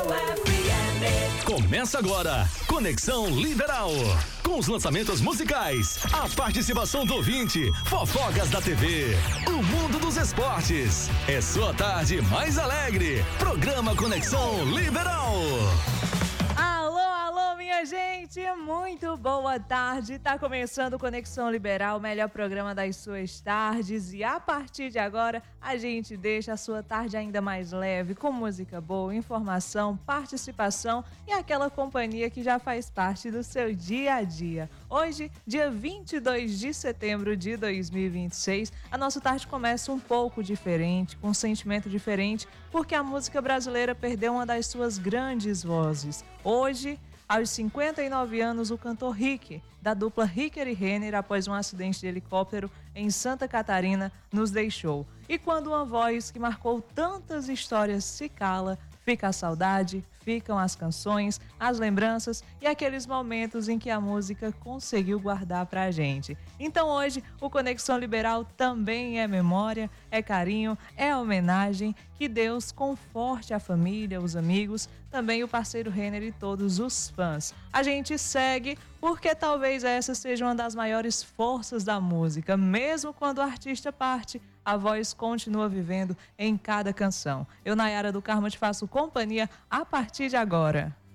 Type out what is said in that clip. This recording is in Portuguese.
Começa agora, Conexão Liberal. Com os lançamentos musicais, a participação do ouvinte, fofocas da TV, o mundo dos esportes. É sua tarde mais alegre. Programa Conexão Liberal. Alô, minha gente, muito boa tarde. Tá começando o Conexão Liberal, o melhor programa das suas tardes. E a partir de agora, a gente deixa a sua tarde ainda mais leve, com música boa, informação, participação e aquela companhia que já faz parte do seu dia a dia. Hoje, dia 22 de setembro de 2026, a nossa tarde começa um pouco diferente, com um sentimento diferente, porque a música brasileira perdeu uma das suas grandes vozes. Hoje, aos 59 anos, o cantor Rick, da dupla Ricker e Renner, após um acidente de helicóptero em Santa Catarina, nos deixou. E quando uma voz que marcou tantas histórias se cala, fica a saudade, ficam as canções, as lembranças e aqueles momentos em que a música conseguiu guardar pra gente. Então hoje o Conexão Liberal também é memória, é carinho, é homenagem. Que Deus conforte a família, os amigos, também o parceiro Renner e todos os fãs. A gente segue porque talvez essa seja uma das maiores forças da música. Mesmo quando o artista parte, a voz continua vivendo em cada canção. Eu, Nayara do Carmo, te faço companhia a partir de agora.